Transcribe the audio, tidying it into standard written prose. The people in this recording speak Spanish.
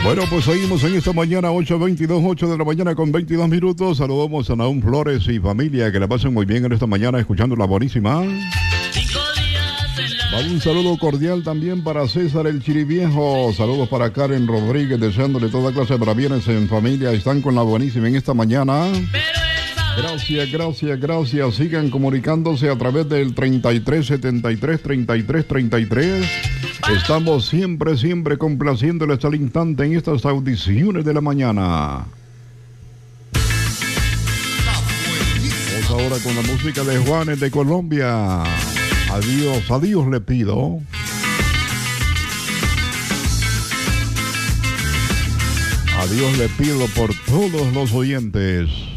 Bueno, pues seguimos en esta mañana, 8:22, 8 de la mañana con 22 minutos. Saludamos a Naum Flores y familia, que la pasen muy bien en esta mañana escuchando La Buenísima. Un saludo cordial también para César el Chiriviejo. Saludos para Karen Rodríguez, deseándole toda clase de parabienes en familia. Están con La Buenísima en esta mañana. Gracias. Sigan comunicándose a través del 3373-3333. Estamos siempre complaciéndoles al instante en estas audiciones de la mañana. Vamos ahora con la música de Juanes de Colombia. Adiós le pido. Adiós le pido por todos los oyentes.